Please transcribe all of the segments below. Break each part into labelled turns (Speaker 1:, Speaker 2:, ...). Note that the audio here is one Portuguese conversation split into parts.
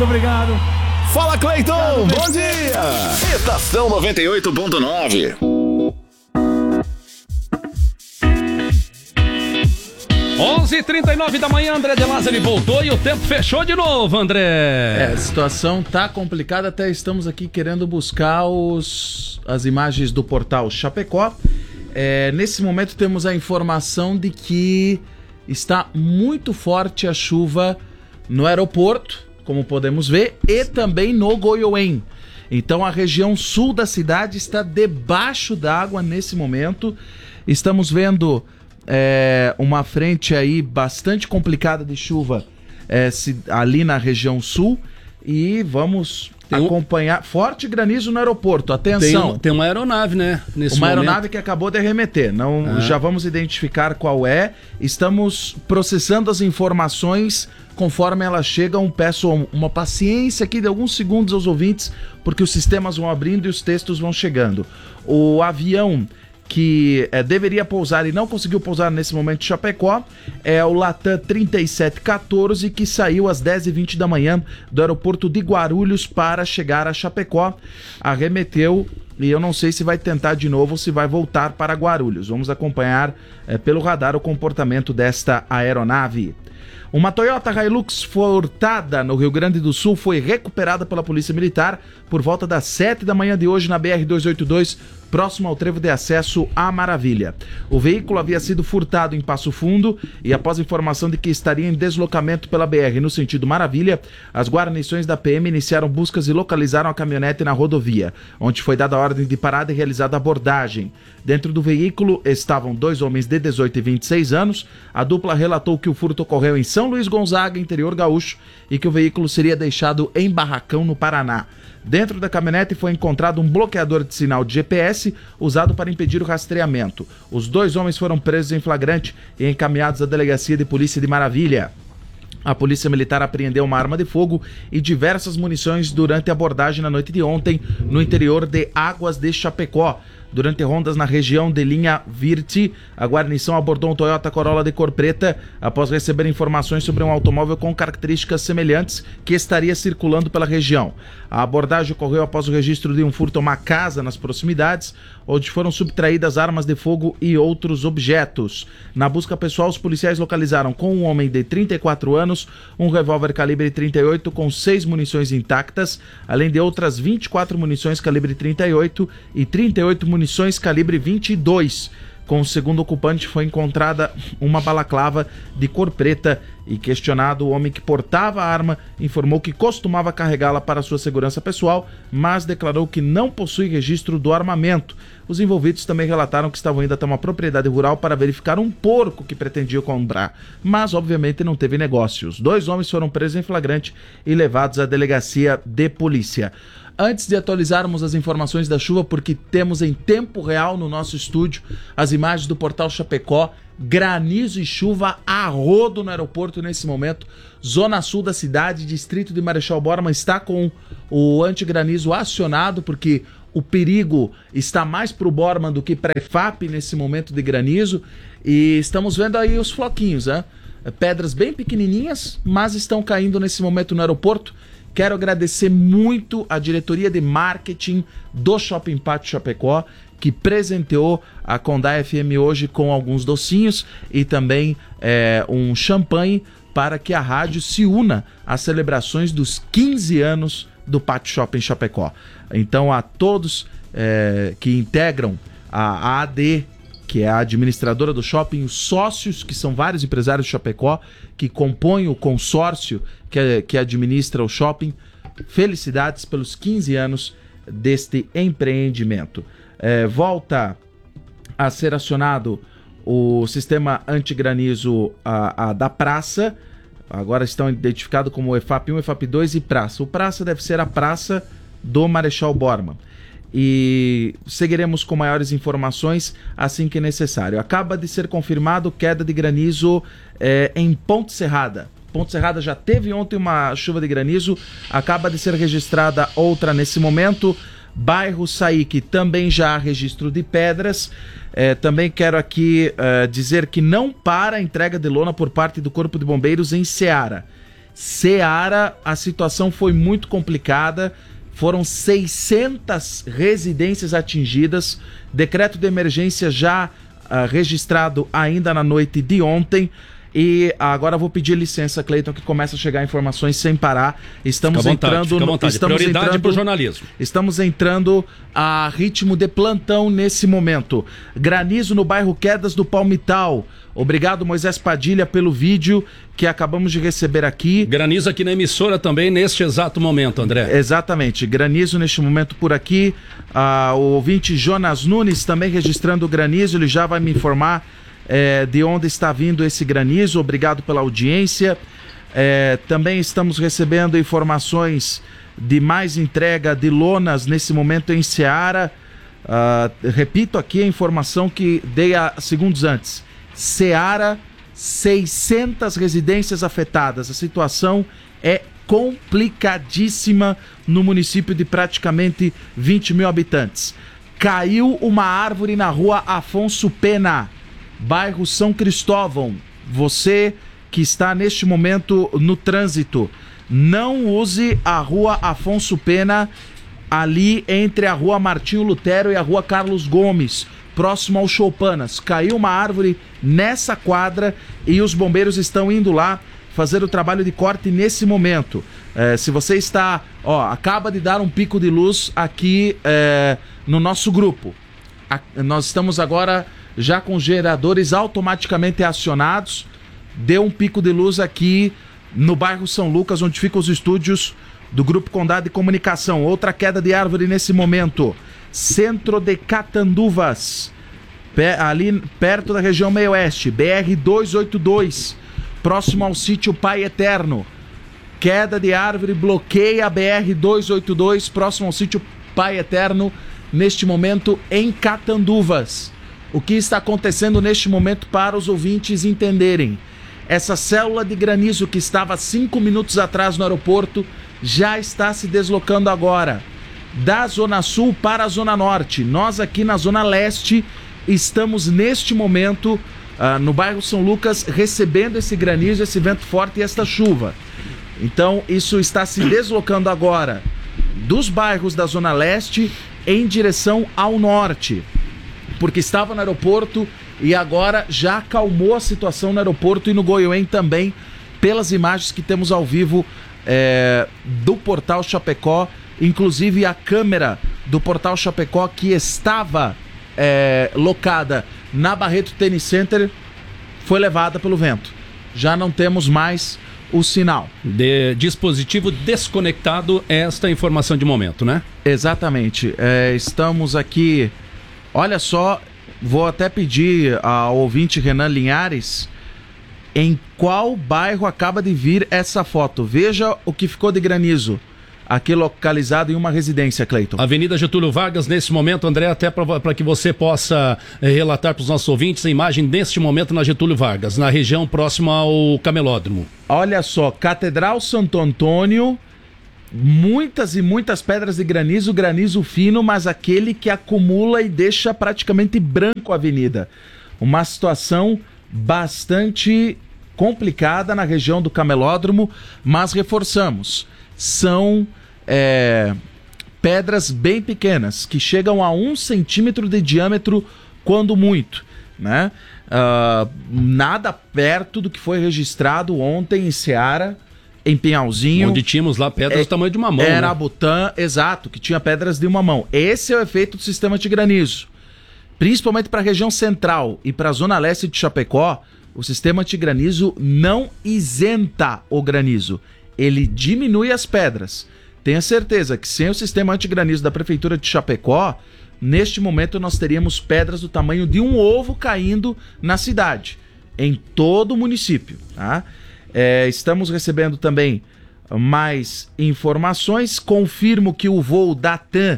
Speaker 1: Muito obrigado.
Speaker 2: Fala, Cleiton! Bom dia! Estação 98.9.
Speaker 1: 11h39 da manhã, André de Lázari voltou e o tempo fechou de novo, André.
Speaker 3: A situação tá complicada, até estamos aqui querendo buscar as imagens do portal Chapecó. Nesse momento temos a informação de que está muito forte a chuva no aeroporto, como podemos ver, e também no Goiôem. Então a região sul da cidade está debaixo d'água nesse momento. Estamos vendo uma frente aí bastante complicada de chuva ali na região sul, e vamos acompanhar forte granizo no aeroporto. Atenção,
Speaker 1: tem uma aeronave, né?
Speaker 3: Uma aeronave que acabou de arremeter. Já vamos identificar qual é. Estamos processando as informações conforme elas chegam. Peço uma paciência aqui de alguns segundos aos ouvintes, porque os sistemas vão abrindo e os textos vão chegando. O avião que deveria pousar e não conseguiu pousar nesse momento de Chapecó é o Latam 3714, que saiu às 10h20 da manhã do aeroporto de Guarulhos para chegar a Chapecó. Arremeteu e eu não sei se vai tentar de novo ou se vai voltar para Guarulhos. Vamos acompanhar pelo radar o comportamento desta aeronave. Uma Toyota Hilux furtada no Rio Grande do Sul foi recuperada pela Polícia Militar por volta das 7 da manhã de hoje na BR-282, próximo ao trevo de acesso à Maravilha. O veículo havia sido furtado em Passo Fundo e, após informação de que estaria em deslocamento pela BR no sentido Maravilha, as guarnições da PM iniciaram buscas e localizaram a caminhonete na rodovia, onde foi dada a ordem de parada e realizada a abordagem. Dentro do veículo estavam 2 homens de 18 e 26 anos. A dupla relatou que o furto ocorreu em São Luís Gonzaga, interior gaúcho, e que o veículo seria deixado em Barracão, no Paraná. Dentro da caminhonete foi encontrado um bloqueador de sinal de GPS usado para impedir o rastreamento. Os 2 homens foram presos em flagrante e encaminhados à Delegacia de Polícia de Maravilha. A Polícia Militar apreendeu uma arma de fogo e diversas munições durante a abordagem na noite de ontem no interior de Águas de Chapecó. Durante rondas na região de linha Virte, a guarnição abordou um Toyota Corolla de cor preta após receber informações sobre um automóvel com características semelhantes que estaria circulando pela região. A abordagem ocorreu após o registro de um furto a uma casa nas proximidades, onde foram subtraídas armas de fogo e outros objetos. Na busca pessoal, os policiais localizaram com um homem de 34 anos um revólver calibre 38 com 6 munições intactas, além de outras 24 munições calibre 38 e 38 munições calibre 22. Com o segundo ocupante foi encontrada uma balaclava de cor preta e, questionado, o homem que portava a arma informou que costumava carregá-la para sua segurança pessoal, mas declarou que não possui registro do armamento. Os envolvidos também relataram que estavam indo até uma propriedade rural para verificar um porco que pretendiam comprar, mas obviamente não teve negócio. Os 2 homens foram presos em flagrante e levados à delegacia de polícia. Antes de atualizarmos as informações da chuva, porque temos em tempo real no nosso estúdio as imagens do portal Chapecó, granizo e chuva a rodo no aeroporto nesse momento. Zona sul da cidade, distrito de Marechal Bormann, está com o antigranizo acionado, porque o perigo está mais para o Bormann do que para a EFAP nesse momento de granizo. E estamos vendo aí os floquinhos, né? Pedras bem pequenininhas, mas estão caindo nesse momento no aeroporto. Quero agradecer muito a diretoria de marketing do Shopping Pátio Chapecó, que presenteou a Condá FM hoje com alguns docinhos e também um champanhe para que a rádio se una às celebrações dos 15 anos do Pátio Shopping Chapecó. Então, a todos que integram a AD, que é a administradora do shopping, os sócios, que são vários empresários de Chapecó, que compõem o consórcio que administra o shopping, felicidades pelos 15 anos deste empreendimento. Volta a ser acionado o sistema antigranizo da praça, agora estão identificados como EFAP 1, EFAP 2 e praça. O praça deve ser a praça do Marechal Bormann. E seguiremos com maiores informações assim que necessário. Acaba de ser confirmado queda de granizo em Ponte Serrada. Ponte Serrada já teve ontem uma chuva de granizo, acaba de ser registrada outra nesse momento. Bairro Saíque também já há registro de pedras. Também quero aqui dizer que não para a entrega de lona por parte do Corpo de Bombeiros em Ceará. Ceará, a situação foi muito complicada. Foram 600 residências atingidas. Decreto de emergência já registrado ainda na noite de ontem. E agora vou pedir licença, Cleiton, que começa a chegar informações sem parar. Estamos entrando no
Speaker 1: prioridade para o jornalismo.
Speaker 3: Estamos entrando a ritmo de plantão nesse momento. Granizo no bairro Quedas do Palmital. Obrigado, Moisés Padilha, pelo vídeo que acabamos de receber aqui.
Speaker 1: Granizo aqui na emissora também neste exato momento, André.
Speaker 3: Exatamente, granizo neste momento por aqui. O ouvinte Jonas Nunes também registrando o granizo, ele já vai me informar de onde está vindo esse granizo. Obrigado pela audiência. Também estamos recebendo informações de mais entrega de lonas nesse momento em Ceará. Repito aqui a informação que dei há segundos antes. Ceará, 600 residências afetadas. A situação é complicadíssima no município de praticamente 20 mil habitantes. Caiu uma árvore na rua Afonso Pena, bairro São Cristóvão. Você que está neste momento no trânsito, não use a rua Afonso Pena ali entre a rua Martinho Lutero e a rua Carlos Gomes, próximo ao Choupanas. Caiu uma árvore nessa quadra e os bombeiros estão indo lá fazer o trabalho de corte nesse momento. Se você está... acaba de dar um pico de luz aqui no nosso grupo. Nós estamos agora já com geradores automaticamente acionados. Deu um pico de luz aqui no bairro São Lucas, onde ficam os estúdios do Grupo Condado de Comunicação. Outra queda de árvore nesse momento. Centro de Catanduvas, ali perto da região meio-oeste, BR-282, próximo ao sítio Pai Eterno. Queda de árvore bloqueia a BR-282, próximo ao sítio Pai Eterno, neste momento em Catanduvas. O que está acontecendo neste momento para os ouvintes entenderem? Essa célula de granizo que estava 5 minutos atrás no aeroporto já está se deslocando agora da Zona Sul para a Zona Norte. Nós aqui na Zona Leste estamos neste momento no bairro São Lucas recebendo esse granizo, esse vento forte e esta chuva. Então isso está se deslocando agora dos bairros da Zona Leste em direção ao norte, porque estava no aeroporto e agora já acalmou a situação no aeroporto e no Goiuém também, pelas imagens que temos ao vivo do Portal Chapecó. Inclusive a câmera do Portal Chapecó, que estava locada na Barreto Tênis Center, foi levada pelo vento. Já não temos mais o sinal.
Speaker 1: Dispositivo desconectado, esta informação de momento, né?
Speaker 3: Exatamente. Estamos aqui... Olha só, vou até pedir ao ouvinte Renan Linhares em qual bairro acaba de vir essa foto. Veja o que ficou de granizo aqui localizado em uma residência, Cleiton.
Speaker 1: Avenida Getúlio Vargas, nesse momento, André, até para que você possa relatar para os nossos ouvintes a imagem neste momento na Getúlio Vargas, na região próxima ao Camelódromo.
Speaker 3: Olha só, Catedral Santo Antônio, muitas e muitas pedras de granizo, granizo fino, mas aquele que acumula e deixa praticamente branco a avenida. Uma situação bastante complicada na região do Camelódromo, mas reforçamos, são pedras bem pequenas, que chegam a 1 centímetro de diâmetro, quando muito, né? Nada perto do que foi registrado ontem em Ceará, em Pinhalzinho.
Speaker 1: Onde tínhamos lá pedras do tamanho de uma mão.
Speaker 3: Era Abutã, exato, que tinha pedras de uma mão. Esse é o efeito do sistema antigranizo. Principalmente para a região central e para a zona leste de Chapecó, o sistema antigranizo não isenta o granizo. Ele diminui as pedras. Tenha certeza que sem o sistema antigranizo da Prefeitura de Chapecó, neste momento nós teríamos pedras do tamanho de um ovo caindo na cidade, em todo o município, tá? Estamos recebendo também mais informações. Confirmo que o voo da TAM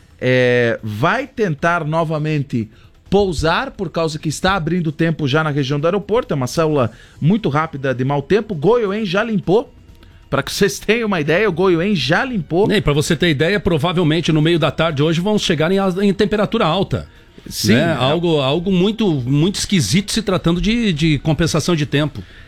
Speaker 3: vai tentar novamente pousar, por causa que está abrindo tempo já na região do aeroporto. É uma célula muito rápida de mau tempo. Goiuém já limpou. Para que vocês tenham uma ideia, o Goiuém já limpou.
Speaker 1: E para você ter ideia, provavelmente no meio da tarde hoje vão chegar em temperatura alta.
Speaker 3: Sim.
Speaker 1: Né? Algo muito, muito esquisito se tratando de compensação de tempo.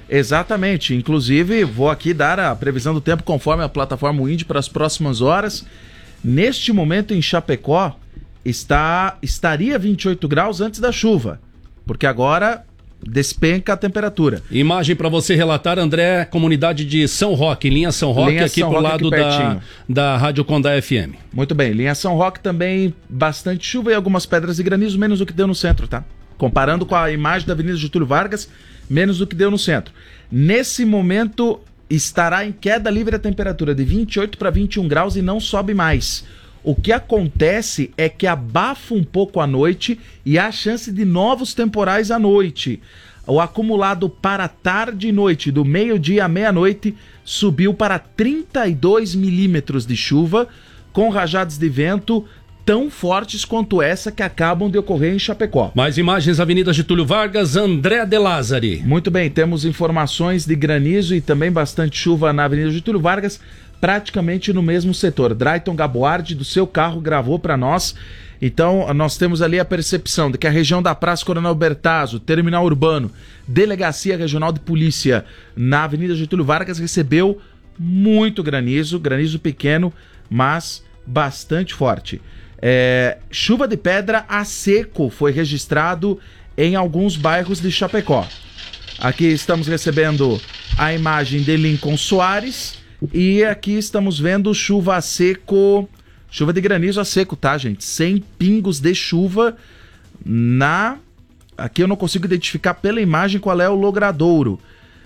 Speaker 3: Exatamente. Inclusive, vou aqui dar a previsão do tempo conforme a plataforma Wind para as próximas horas. Neste momento em Chapecó, estaria 28 graus antes da chuva, porque agora despenca a temperatura.
Speaker 1: Imagem para você relatar, André, comunidade de São Roque, linha São Roque, aqui pro lado da Rádio Condá FM.
Speaker 3: Muito bem, linha São Roque também, bastante chuva e algumas pedras de granizo, menos do que deu no centro, tá? Comparando com a imagem da Avenida Getúlio Vargas, menos do que deu no centro. Nesse momento, estará em queda livre a temperatura de 28 para 21 graus e não sobe mais. O que acontece é que abafa um pouco à noite e há chance de novos temporais à noite. O acumulado para tarde e noite, do meio-dia à meia-noite, subiu para 32 milímetros de chuva, com rajadas de vento tão fortes quanto essa que acabam de ocorrer em Chapecó.
Speaker 1: Mais imagens, Avenida Getúlio Vargas, André de Lázari.
Speaker 3: Muito bem, temos informações de granizo e também bastante chuva na Avenida Getúlio Vargas, praticamente no mesmo setor. Drayton Gaboardi, do seu carro, gravou para nós. Então, nós temos ali a percepção de que a região da Praça Coronel Bertazzo, Terminal Urbano, Delegacia Regional de Polícia na Avenida Getúlio Vargas recebeu muito granizo, granizo pequeno, mas bastante forte. Chuva de pedra a seco foi registrado em alguns bairros de Chapecó. Aqui estamos recebendo a imagem de Lincoln Soares e aqui estamos vendo chuva a seco, chuva de granizo a seco, tá, gente? Sem pingos de chuva Aqui eu não consigo identificar pela imagem qual é o logradouro.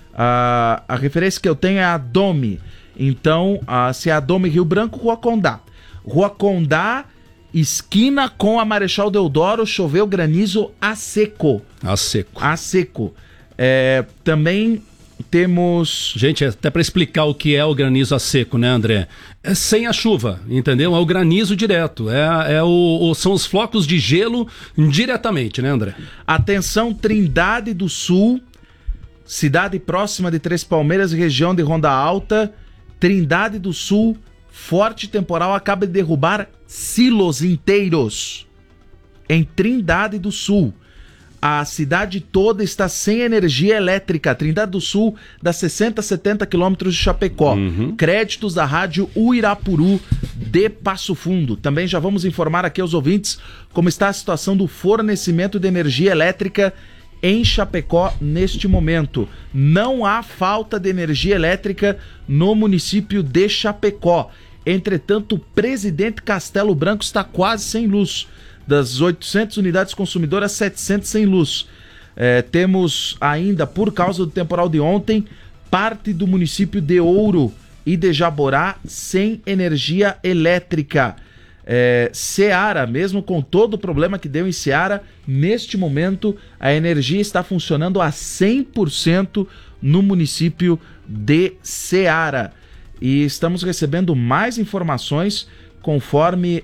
Speaker 3: A referência que eu tenho é a Dome. Então, se é a Dome Rio Branco, Rua Condá. Rua Condá, esquina com a Marechal Deodoro, choveu granizo a seco.
Speaker 1: A seco.
Speaker 3: A seco. Também temos...
Speaker 1: Gente, até para explicar o que é o granizo a seco, né, André? É sem a chuva, entendeu? É o granizo direto. São os flocos de gelo diretamente, né, André?
Speaker 3: Atenção, Trindade do Sul, cidade próxima de Três Palmeiras, região de Ronda Alta. Trindade do Sul, forte temporal acaba de derrubar silos inteiros em Trindade do Sul. A cidade toda está sem energia elétrica. Trindade do Sul dá 60 a 70 quilômetros de Chapecó. Créditos da rádio Uirapuru de Passo Fundo. Também já vamos informar aqui aos ouvintes como está a situação do fornecimento de energia elétrica em Chapecó neste momento. Não há falta de energia elétrica no município de Chapecó. Entretanto, o Presidente Castelo Branco está quase sem luz. Das 800 unidades consumidoras, 700 sem luz. Temos ainda, por causa do temporal de ontem, parte do município de Ouro e de Jaborá sem energia elétrica. Ceará, mesmo com todo o problema que deu em Ceará, neste momento a energia está funcionando a 100% no município de Ceará. E estamos recebendo mais informações conforme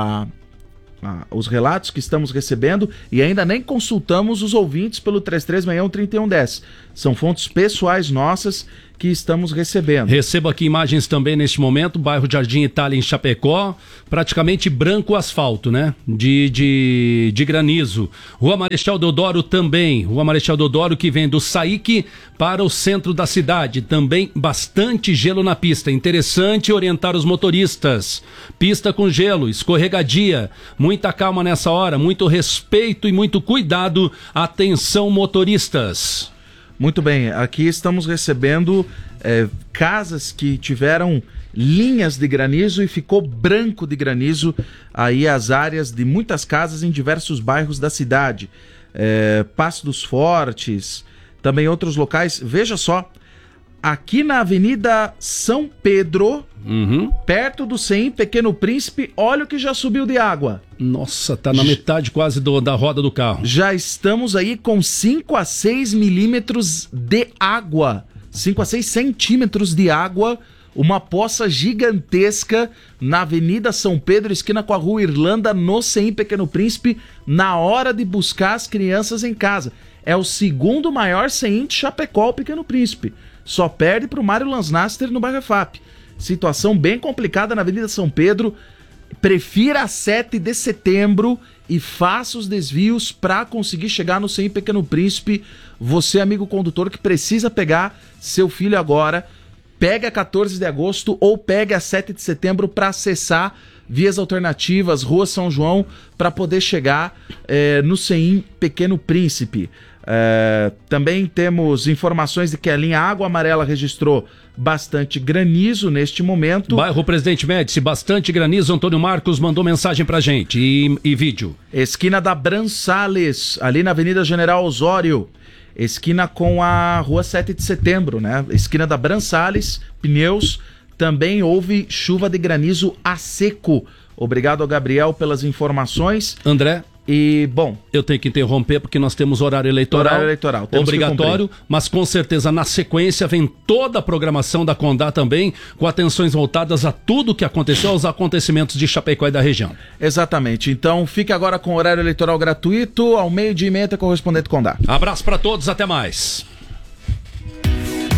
Speaker 3: os relatos que estamos recebendo e ainda nem consultamos os ouvintes pelo 3361-3110. São fontes pessoais nossas que estamos recebendo.
Speaker 1: Recebo aqui imagens também neste momento, bairro Jardim Itália em Chapecó, praticamente branco o asfalto, né? De granizo. Rua Marechal Deodoro também, Rua Marechal Deodoro que vem do Saíque para o centro da cidade, também bastante gelo na pista. Interessante orientar os motoristas. Pista com gelo, escorregadia, muita calma nessa hora, muito respeito e muito cuidado. Atenção, motoristas.
Speaker 3: Muito bem, aqui estamos recebendo casas que tiveram linhas de granizo e ficou branco de granizo aí as áreas de muitas casas em diversos bairros da cidade. Passo dos Fortes, também outros locais. Veja só, aqui na Avenida São Pedro, perto do CEIM Pequeno Príncipe, olha o que já subiu de água.
Speaker 1: Nossa, tá na metade quase da roda do carro.
Speaker 3: Já estamos aí com 5 a 6 milímetros de água, 5 a 6 centímetros de água, uma poça gigantesca na Avenida São Pedro, esquina com a Rua Irlanda, no CEIM Pequeno Príncipe, na hora de buscar as crianças em casa. É o segundo maior CEIM de Chapecó, o Pequeno Príncipe. Só perde para o Mário Lansnaster no bairro EFAP. Situação bem complicada na Avenida São Pedro. prefira a 7 de setembro e faça os desvios para conseguir chegar no CEIM Pequeno Príncipe. Você, amigo condutor, que precisa pegar seu filho agora, pegue a 14 de agosto ou pegue a 7 de setembro para acessar vias alternativas, Rua São João, para poder chegar no CEIM Pequeno Príncipe. Também temos informações de que a linha Água Amarela registrou bastante granizo neste momento.
Speaker 1: Bairro Presidente Médici, bastante granizo. Antônio Marcos mandou mensagem pra gente e vídeo.
Speaker 3: Esquina da Brançales, ali na Avenida General Osório, esquina com a Rua 7 de Setembro, né? Esquina da Brançales, pneus, também houve chuva de granizo a seco. Obrigado ao Gabriel pelas informações.
Speaker 1: André?
Speaker 3: E, bom...
Speaker 1: Eu tenho que interromper porque nós temos horário eleitoral.
Speaker 3: Horário eleitoral. Temos
Speaker 1: obrigatório, mas com certeza na sequência vem toda a programação da Condá também, com atenções voltadas a tudo o que aconteceu, aos acontecimentos de Chapecó e da região.
Speaker 3: Exatamente. Então fique agora com o horário eleitoral gratuito, ao 12:30, correspondente Condá.
Speaker 1: Abraço para todos, até mais.